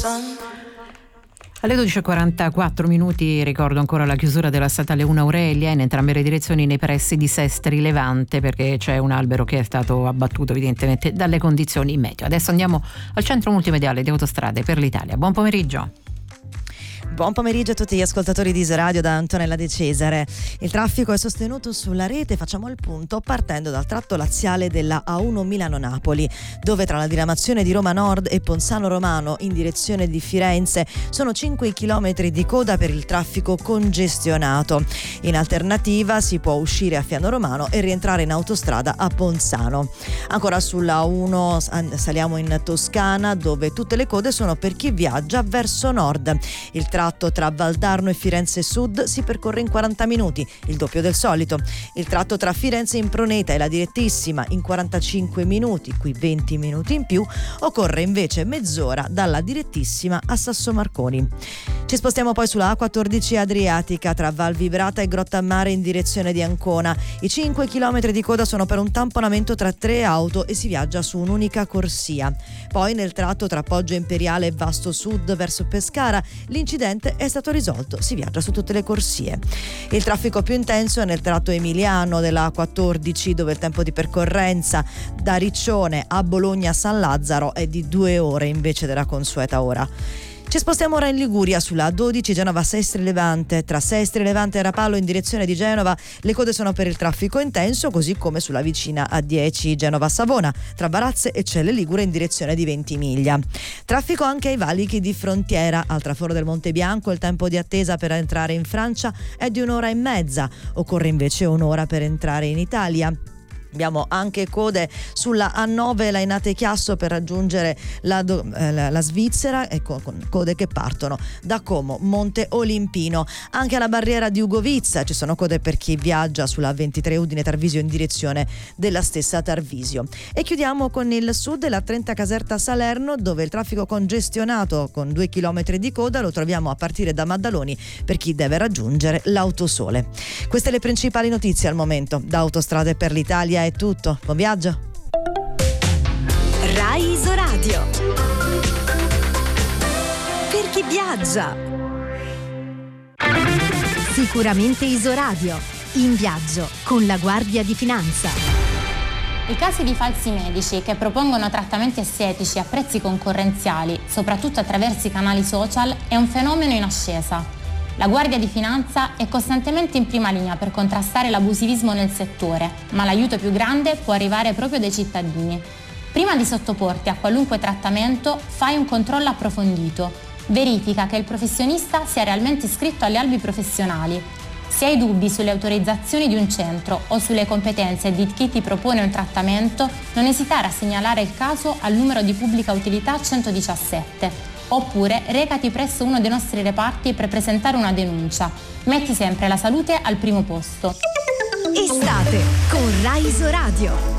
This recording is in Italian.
Alle 12:44 ricordo ancora la chiusura della statale 1 Aurelia in entrambe le direzioni nei pressi di Sestri Levante, perché c'è un albero che è stato abbattuto evidentemente dalle condizioni meteo. Adesso andiamo al centro multimediale di Autostrade per l'Italia. Buon pomeriggio. Buon pomeriggio a tutti gli ascoltatori di Isoradio da Antonella De Cesare. Il traffico è sostenuto sulla rete, facciamo il punto partendo dal tratto laziale della A1 Milano-Napoli, dove tra la diramazione di Roma Nord e Ponzano Romano in direzione di Firenze sono 5 chilometri di coda per il traffico congestionato. In alternativa si può uscire a Fiano Romano e rientrare in autostrada a Ponzano. Ancora sulla A1 saliamo in Toscana, dove tutte le code sono per chi viaggia verso nord. Il tratto tra Valdarno e Firenze Sud si percorre in 40 minuti, il doppio del solito. Il tratto tra Firenze e Improneta e la direttissima in 45 minuti, qui 20 minuti in più, occorre invece mezz'ora dalla direttissima a Sassomarconi. Ci spostiamo poi sulla A14 Adriatica tra Val Vibrata e Grottammare in direzione di Ancona. I 5 chilometri di coda sono per un tamponamento tra 3 auto e si viaggia su un'unica corsia. Poi nel tratto tra Poggio Imperiale e Vasto Sud verso Pescara l'incidente è stato risolto, si viaggia su tutte le corsie. Il traffico più intenso è nel tratto emiliano della A14, dove il tempo di percorrenza da Riccione a Bologna San Lazzaro è di 2 ore invece della consueta ora. Ci spostiamo ora in Liguria sulla A12 Genova Sestri Levante. Tra Sestri Levante e Rapallo in direzione di Genova le code sono per il traffico intenso, così come sulla vicina A10 Genova Savona tra Varazze e Celle Ligure in direzione di Ventimiglia. Traffico anche ai valichi di frontiera. Al traforo del Monte Bianco il tempo di attesa per entrare in Francia è di 1 ora e mezza, occorre invece 1 ora per entrare in Italia. Abbiamo anche code sulla A9 Lainate Chiasso per raggiungere la Svizzera, e con code che partono da Como, Monte Olimpino. Anche alla barriera di Ugovizza ci sono code per chi viaggia sulla A23 Udine Tarvisio in direzione della stessa Tarvisio. E chiudiamo con il sud e la 30 Caserta Salerno, dove il traffico congestionato con 2 chilometri di coda lo troviamo a partire da Maddaloni per chi deve raggiungere l'Autosole. Queste le principali notizie al momento. Da Autostrade per l'Italia è tutto, buon viaggio. Rai Isoradio, per chi viaggia. Sicuramente Isoradio, in viaggio con la Guardia di Finanza. I casi di falsi medici che propongono trattamenti estetici a prezzi concorrenziali, soprattutto attraverso i canali social, è un fenomeno in ascesa. La Guardia di Finanza è costantemente in prima linea per contrastare l'abusivismo nel settore, ma l'aiuto più grande può arrivare proprio dai cittadini. Prima di sottoporti a qualunque trattamento, fai un controllo approfondito. Verifica che il professionista sia realmente iscritto alle albi professionali. Se hai dubbi sulle autorizzazioni di un centro o sulle competenze di chi ti propone un trattamento, non esitare a segnalare il caso al numero di pubblica utilità 117. Oppure recati presso uno dei nostri reparti per presentare una denuncia. Metti sempre la salute al primo posto. Estate con Rai Isoradio.